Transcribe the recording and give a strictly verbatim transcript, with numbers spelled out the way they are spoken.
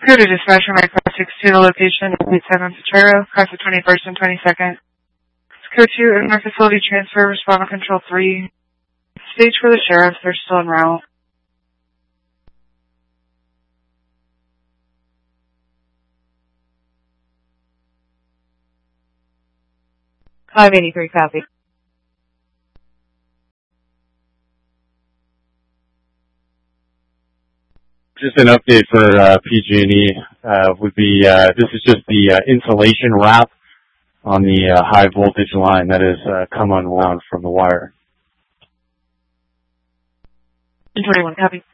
Go to dispatch from my class six to the location of eight seven Potrero, across the twenty-first and twenty-second. Code two, in our facility transfer, respond to control three. Stage for the sheriffs, they're still en route. five eighty-three, copy. Just an update for uh, P G and E uh, would be, uh, this is just the uh, insulation wrap on the uh, high voltage line that has uh, come unwound from the wire. twenty-one, copy.